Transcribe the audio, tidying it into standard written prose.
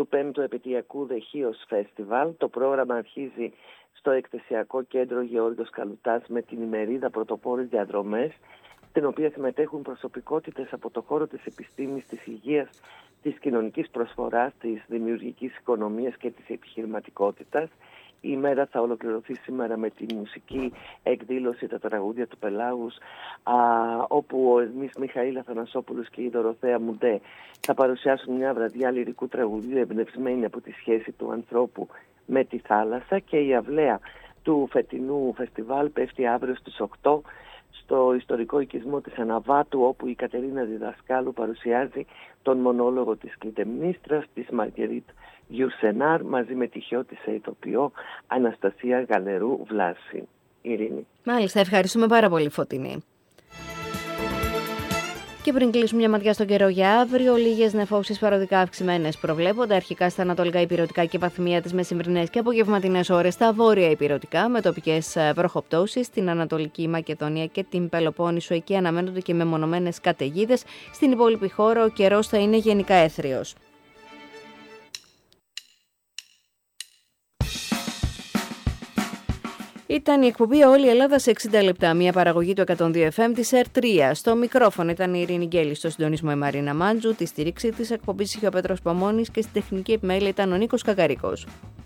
του 5ου επαιτειακού The Heroes Festival. Το πρόγραμμα αρχίζει στο Εκθεσιακό Κέντρο Γεώργιος Καλουτάς με την ημερίδα Πρωτοπόρες Διαδρομές, στην οποία συμμετέχουν προσωπικότητες από το χώρο της επιστήμης, της υγείας, της κοινωνικής προσφοράς, της δημιουργικής οικονομίας και της επιχειρηματικότητας. Η ημέρα θα ολοκληρωθεί σήμερα με τη μουσική εκδήλωση «Τα τραγούδια του Πελάγους», όπου ο Ερμής Μιχαήλ Αθανασόπουλος και η Δωροθέα Μουντέ θα παρουσιάσουν μια βραδιά λυρικού τραγουδίου εμπνευσμένη από τη σχέση του ανθρώπου με τη θάλασσα, και η αυλαία του φετινού φεστιβάλ πέφτει αύριο στις 8 στο ιστορικό οικισμό της Αναβάτου, όπου η Κατερίνα Διδασκάλου παρουσιάζει τον μονόλογο της Κλητεμνίστρας, της Μαργκερίτ Γιουρσενάρ, μαζί με τη χιώτισσα ηθοποιό Αναστασία Γαλερού Βλάση. Ειρήνη. Μάλιστα, ευχαριστούμε πάρα πολύ, Φωτεινή. Και πριν κλείσουμε μια ματιά στον καιρό για αύριο, λίγες νεφώσεις παροδικά αυξημένες προβλέπονται αρχικά στα ανατολικά ηπειρωτικά και βαθμία τις μεσημβρινές και απογευματινές ώρες στα βόρεια ηπειρωτικά, με τοπικές βροχοπτώσεις στην Ανατολική Μακεδονία και την Πελοπόννησο. Εκεί αναμένονται και μεμονωμένες καταιγίδες. Στην υπόλοιπη χώρα ο καιρός θα είναι γενικά έθριος. Ήταν η εκπομπή «Όλη η Ελλάδα σε 60 λεπτά», μια παραγωγή του 102 FM της ΕΡΤ3. Στο μικρόφωνο ήταν η Ειρήνη Γκέλη, στο συντονισμό η Μαρίνα Μάντζου, τη στήριξη της εκπομπής είχε ο Πέτρος Παμώνης και στην τεχνική επιμέλεια ήταν ο Νίκος Κακαρίκος.